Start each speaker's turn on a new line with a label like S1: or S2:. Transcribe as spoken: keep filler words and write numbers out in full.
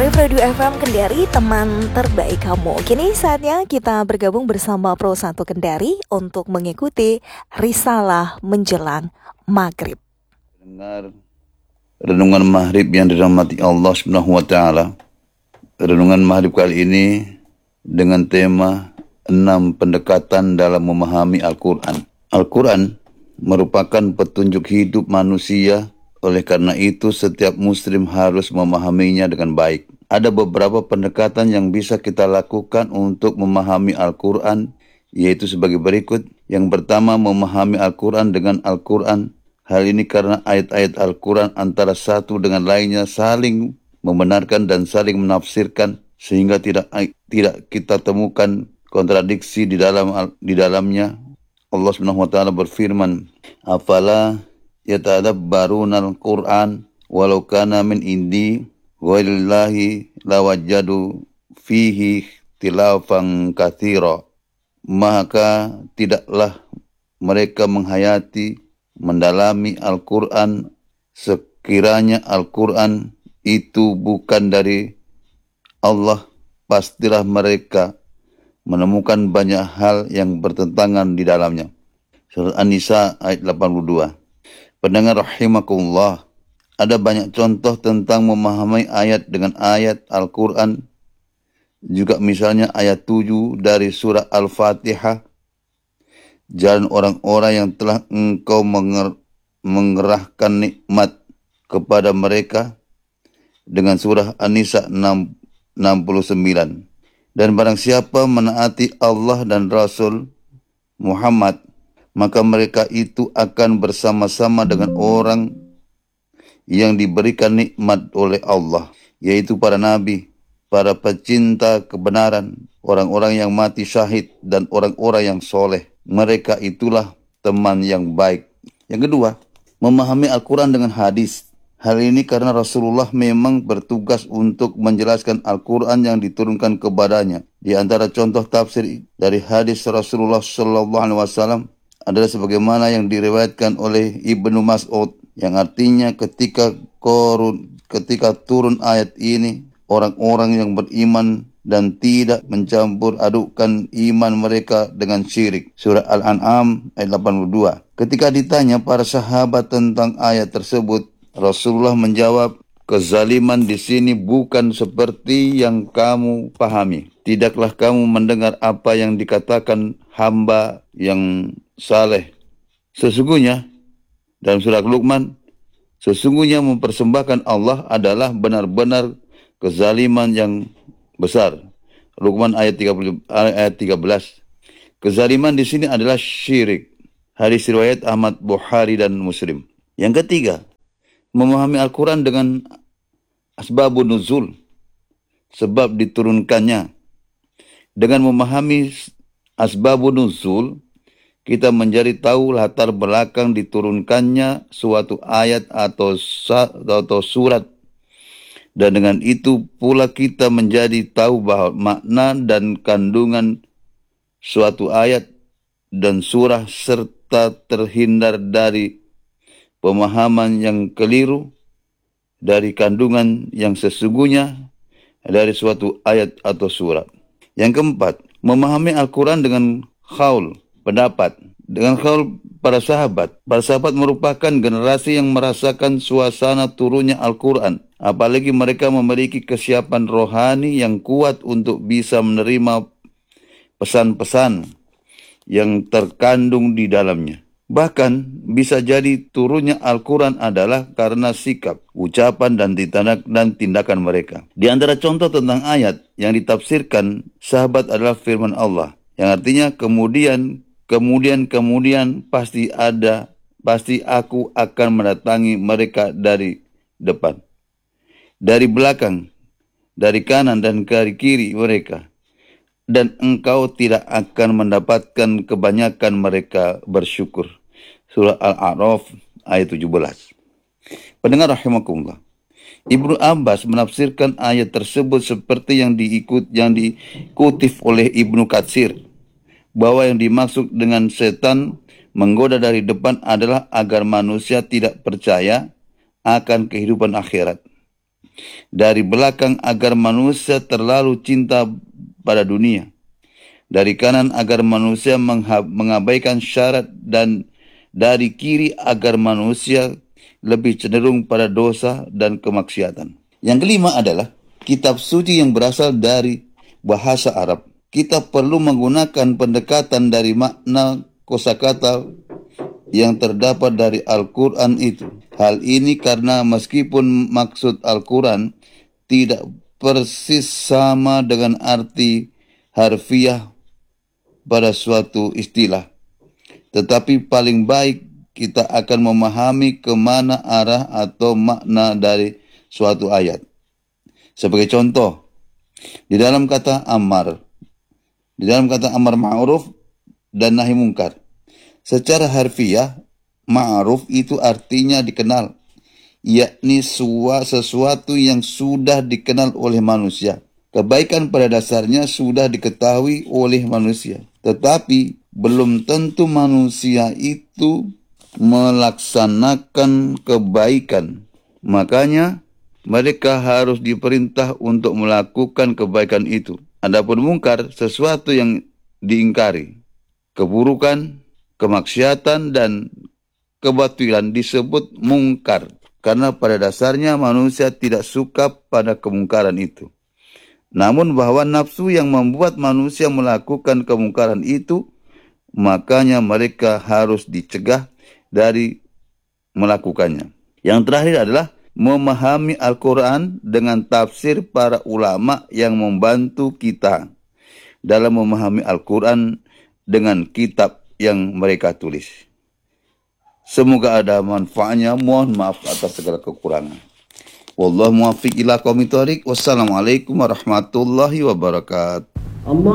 S1: Wave Radio F M Kendari, teman terbaik kamu. Kini saatnya kita bergabung bersama Pro satu Kendari untuk mengikuti Risalah Menjelang Maghrib.
S2: Dengar renungan maghrib yang dirahmati Allah Subhanahu wa taala. Renungan maghrib kali ini dengan tema enam pendekatan dalam memahami Al-Qur'an. Al-Qur'an merupakan petunjuk hidup manusia. Oleh karena itu, setiap muslim harus memahaminya dengan baik. Ada beberapa pendekatan yang bisa kita lakukan untuk memahami Al-Quran, yaitu sebagai berikut. Yang pertama, memahami Al-Quran dengan Al-Quran. Hal ini karena ayat-ayat Al-Quran antara satu dengan lainnya saling membenarkan dan saling menafsirkan, sehingga tidak tidak kita temukan kontradiksi di dalam di dalamnya. Allah Subhanahu wa taala berfirman, "Afala yatadabbaruna al-Qur'an walau kana min indi ghairillahi lawajadu fihi tilafan katsira." Maka tidaklah mereka menghayati, mendalami Al-Qur'an, sekiranya Al-Qur'an itu bukan dari Allah, pastilah mereka menemukan banyak hal yang bertentangan di dalamnya. Surat An-Nisa ayat delapan puluh dua. Pendengar rahimakumullah, ada banyak contoh tentang memahami ayat dengan ayat Al-Quran. Juga misalnya ayat tujuh dari surah Al-Fatihah. Jalan orang-orang yang telah engkau menger- mengerahkan nikmat kepada mereka dengan surah An-Nisa enam puluh sembilan. Dan barang siapa menaati Allah dan Rasul Muhammad, maka mereka itu akan bersama-sama dengan orang yang diberikan nikmat oleh Allah, yaitu para nabi, para pecinta kebenaran, orang-orang yang mati syahid, dan orang-orang yang soleh. Mereka itulah teman yang baik. Yang kedua, memahami Al-Quran dengan hadis. Hal ini karena Rasulullah memang bertugas untuk menjelaskan Al-Quran yang diturunkan kepadanya. Di antara contoh tafsir dari hadis Rasulullah Sallallahu Alaihi Wasallam adalah sebagaimana yang diriwayatkan oleh Ibnu Mas'ud, yang artinya ketika korun, ketika turun ayat ini, orang-orang yang beriman dan tidak mencampur adukkan iman mereka dengan syirik. Surah Al-An'am ayat delapan puluh dua. Ketika ditanya para sahabat tentang ayat tersebut, Rasulullah menjawab, "Kezaliman di sini bukan seperti yang kamu pahami. Tidaklah kamu mendengar apa yang dikatakan hamba yang saleh. Sesungguhnya," dalam surah Luqman, "sesungguhnya mempersembahkan Allah adalah benar-benar kezaliman yang besar." Luqman ayat tiga puluh, ayat tiga belas. Kezaliman di sini adalah syirik. Hadis riwayat Ahmad, Bukhari dan Muslim. Yang ketiga, memahami Al-Quran dengan asbabun nuzul, sebab diturunkannya. Dengan memahami asbabun nuzul, kita menjadi tahu latar belakang diturunkannya suatu ayat atau, atau surat. Dan dengan itu pula kita menjadi tahu bahwa makna dan kandungan suatu ayat dan surah, serta terhindar dari pemahaman yang keliru dari kandungan yang sesungguhnya dari suatu ayat atau surat. Yang keempat, memahami Al-Quran dengan khaul, pendapat. Dengan khaul para sahabat. Para sahabat merupakan generasi yang merasakan suasana turunnya Al-Quran. Apalagi mereka memiliki kesiapan rohani yang kuat untuk bisa menerima pesan-pesan yang terkandung di dalamnya. Bahkan bisa jadi turunnya Al-Quran adalah karena sikap, ucapan, dan tindakan, dan tindakan mereka. Di antara contoh tentang ayat yang ditafsirkan sahabat adalah firman Allah, yang artinya kemudian, kemudian, kemudian pasti ada, pasti aku akan mendatangi mereka dari depan, dari belakang, dari kanan dan dari kiri mereka. Dan engkau tidak akan mendapatkan kebanyakan mereka bersyukur. Surah Al-A'raf ayat tujuh belas. Pendengar rahimakumullah, Ibnu Abbas menafsirkan ayat tersebut seperti yang diikut yang dikutip oleh Ibnu Katsir, bahwa yang dimaksud dengan setan menggoda dari depan adalah agar manusia tidak percaya akan kehidupan akhirat. dari belakang agar manusia terlalu cinta pada dunia, dari kanan agar manusia mengabaikan syarat, dan dari kiri agar manusia lebih cenderung pada dosa dan kemaksiatan. Yang kelima adalah kitab suci yang berasal dari bahasa Arab. Kita perlu menggunakan pendekatan dari makna kosakata yang terdapat dari Al-Quran itu. Hal ini karena meskipun maksud Al-Quran tidak persis sama dengan arti harfiah pada suatu istilah, tetapi paling baik kita akan memahami kemana arah atau makna dari suatu ayat. Sebagai contoh, di dalam kata amar, di dalam kata amar ma'ruf dan nahi mungkar, secara harfiah, ma'ruf itu artinya dikenal, yakni sesuatu yang sudah dikenal oleh manusia. Kebaikan pada dasarnya sudah diketahui oleh manusia, tetapi belum tentu manusia itu melaksanakan kebaikan. Makanya mereka harus diperintah untuk melakukan kebaikan itu. Adapun mungkar, sesuatu yang diingkari. Keburukan, kemaksiatan, dan kebatilan disebut mungkar, karena pada dasarnya manusia tidak suka pada kemungkaran itu. Namun bahwa nafsu yang membuat manusia melakukan kemungkaran itu, makanya mereka harus dicegah dari melakukannya. Yang terakhir adalah memahami Al-Quran dengan tafsir para ulama yang membantu kita dalam memahami Al-Quran dengan kitab yang mereka tulis. Semoga ada manfaatnya. Mohon maaf atas segala kekurangan. Wallahu muwaffiq ila aqwamit thoriq. Wassalamualaikum warahmatullahi wabarakatuh.